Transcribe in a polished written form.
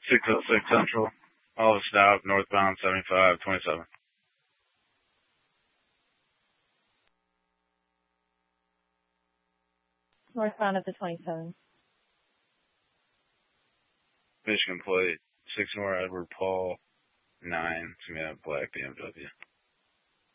606 Central. All stop, northbound 7527. Northbound of the 27. Michigan plate, 6 Edward Paul, 9, to me, that black BMW.